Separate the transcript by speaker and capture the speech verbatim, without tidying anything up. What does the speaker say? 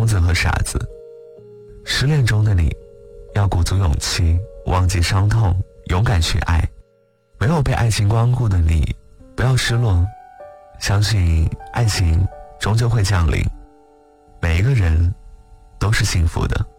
Speaker 1: 疯子和傻子。失恋中的你，要鼓足勇气，忘记伤痛，勇敢去爱。没有被爱情光顾的你，不要失落，相信爱情终究会降临，每一个人都是幸福的。